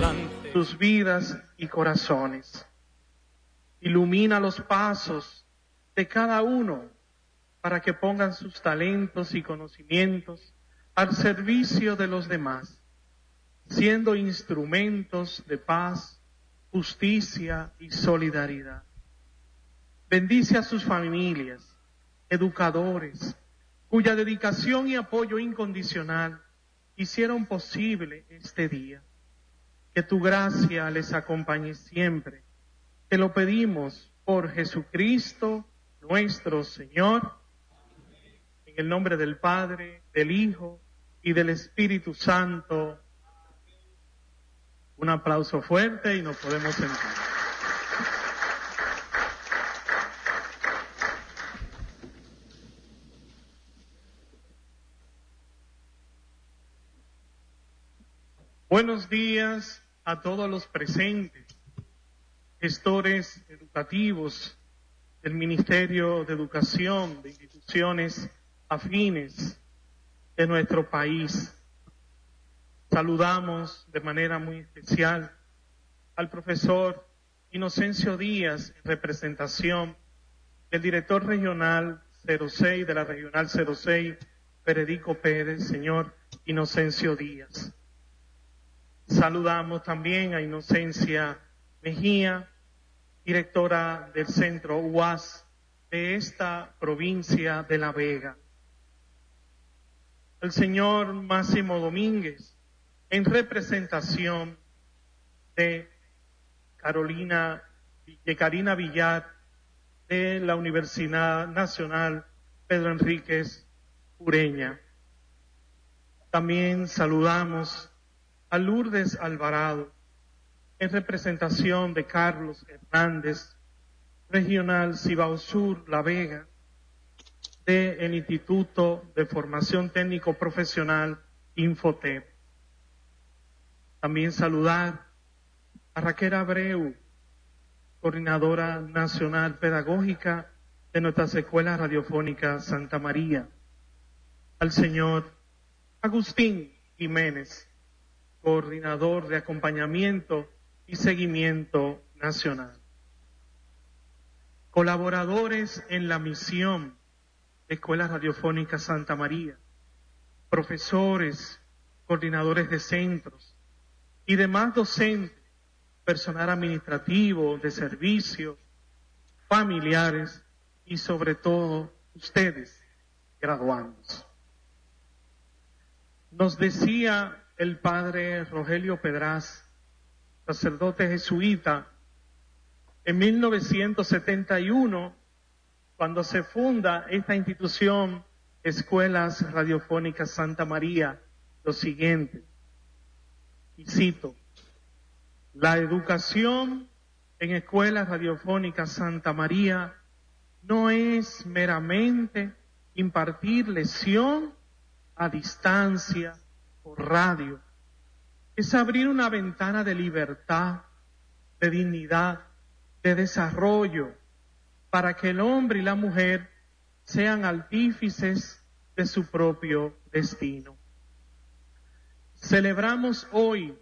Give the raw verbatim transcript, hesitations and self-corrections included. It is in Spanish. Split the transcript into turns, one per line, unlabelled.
adelante.
Sus vidas y corazones. Ilumina los pasos de cada uno para que pongan sus talentos y conocimientos al servicio de los demás, siendo instrumentos de paz, justicia y solidaridad. Bendice a sus familias, educadores, cuya dedicación y apoyo incondicional hicieron posible este día. Que tu gracia les acompañe siempre. Te lo pedimos por Jesucristo, nuestro Señor, en el nombre del Padre, del Hijo y del Espíritu Santo. Un aplauso fuerte y nos podemos sentar. Buenos días a todos los presentes, gestores educativos del Ministerio de Educación, de instituciones afines de nuestro país. Saludamos de manera muy especial al profesor Inocencio Díaz, en representación del director regional cero seis, de la regional cero seis, Federico Pérez, señor Inocencio Díaz. Saludamos también a Inocencia Mejía, directora del Centro U A S de esta provincia de La Vega. El señor Máximo Domínguez, en representación de Carolina, de Karina Villar, de la Universidad Nacional Pedro Enríquez Ureña. También saludamos a Lourdes Alvarado, en representación de Carlos Hernández, Regional Cibao Sur, La Vega, del Instituto de Formación Técnico Profesional, Infotep. También saludar a Raquel Abreu, Coordinadora Nacional Pedagógica de nuestras escuelas radiofónicas Santa María, al señor Agustín Jiménez, Coordinador de Acompañamiento y Seguimiento Nacional. Colaboradores en la misión de Escuelas Radiofónicas Santa María, profesores, coordinadores de centros y demás docentes, personal administrativo, de servicios, familiares y sobre todo ustedes, graduandos. Nos decía el padre Rogelio Pedraz, sacerdote jesuita, en mil novecientos setenta y uno, cuando se funda esta institución, Escuelas Radiofónicas Santa María, lo siguiente, y cito: la educación en Escuelas Radiofónicas Santa María no es meramente impartir lección a distancia por radio, es abrir una ventana de libertad, de dignidad, de desarrollo, para que el hombre y la mujer sean artífices de su propio destino. Celebramos hoy